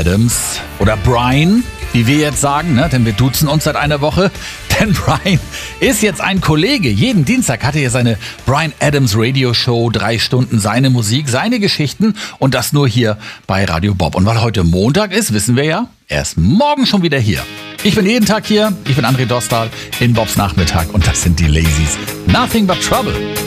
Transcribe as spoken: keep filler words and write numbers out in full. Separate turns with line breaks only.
Adams oder Brian, wie wir jetzt sagen, ne? Denn wir duzen uns seit einer Woche. Denn Brian ist jetzt ein Kollege. Jeden Dienstag hat er hier seine Brian Adams Radio Show, drei Stunden seine Musik, seine Geschichten und das nur hier bei Radio Bob. Und weil heute Montag ist, wissen wir ja, er ist morgen schon wieder hier. Ich bin jeden Tag hier, ich bin André Dostal in Bobs Nachmittag und das sind die Lazies. Nothing but Trouble.